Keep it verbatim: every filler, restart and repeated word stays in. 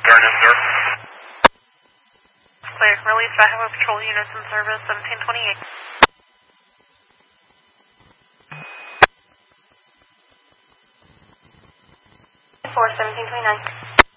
Darn it, sir. Clear. Release by Highway Patrol units in service, seventeen twenty-eight. four, seventeen twenty-nine.